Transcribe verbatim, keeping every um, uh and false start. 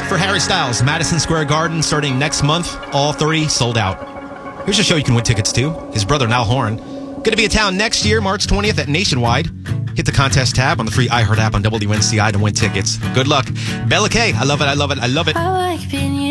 for Harry Styles, Madison Square Garden, starting next month. All three sold out. Here's a show you can win tickets to. His brother, Niall Horan, going to be in town next year, March twentieth at Nationwide. Hit the contest tab on the free iHeart app on W N C I to win tickets. Good luck. Bella K, I love it, I love it, I love it. I like being